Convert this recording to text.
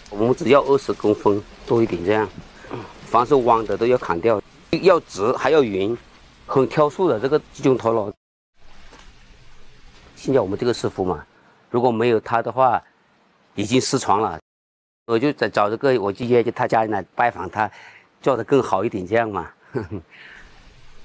我们只要20公分多一点这样，凡是弯的都要砍掉，要直还要匀，很挑数的这个集中陀螺。现在我们这个师傅嘛，如果没有他的话，已经失传了。我就在找这个，我就约他家人来拜访他，做得更好一点这样嘛。